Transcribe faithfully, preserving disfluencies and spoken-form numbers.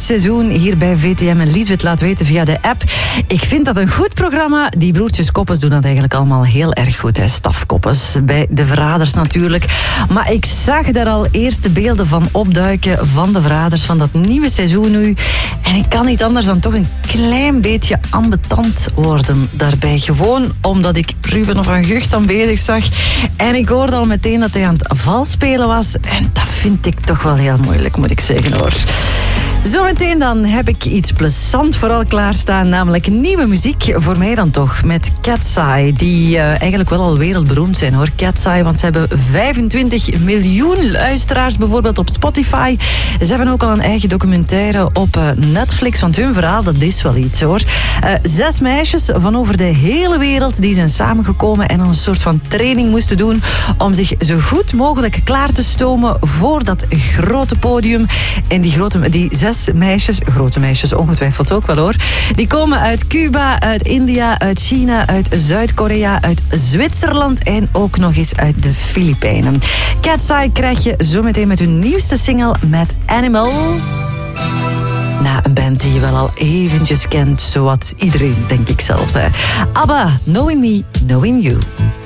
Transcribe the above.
seizoen hier bij V T M. En Liesbeth laat weten via de app. Ik vind dat een goed programma. Die broertjes Koppes doen dat eigenlijk allemaal heel erg goed. Hè. Staf Koppes, bij de Verraders natuurlijk. Maar ik zag daar al eerste beelden van opduiken van de Verraders, van dat nieuwe seizoen nu. En ik kan niet anders dan toch een klein beetje ambetant worden daarbij. Gewoon omdat ik Ruben van Gucht dan bezig zag. En ik hoorde al meteen dat hij aan het valspelen was. En dat vind ik toch wel heel moeilijk, moet ik zeggen hoor. Zometeen dan heb ik iets plezant vooral klaarstaan, namelijk nieuwe muziek, voor mij dan toch, met Cat's Eye, die uh, eigenlijk wel al wereldberoemd zijn hoor, Cat's Eye, want ze hebben vijfentwintig miljoen luisteraars bijvoorbeeld op Spotify. Ze hebben ook al een eigen documentaire op uh, Netflix, want hun verhaal, dat is wel iets hoor. Uh, zes meisjes van over de hele wereld, die zijn samengekomen en een soort van training moesten doen om zich zo goed mogelijk klaar te stomen voor dat grote podium. En die grote, die zes meisjes, grote meisjes ongetwijfeld ook wel hoor, die komen uit Cuba, uit India, uit China, uit Zuid-Korea, uit Zwitserland en ook nog eens uit de Filipijnen. Cat's Eye krijg je zometeen met hun nieuwste single Mad Animal. Na een band die je wel al eventjes kent, zowat iedereen, denk ik zelfs. Hè. ABBA, Knowing Me, Knowing You.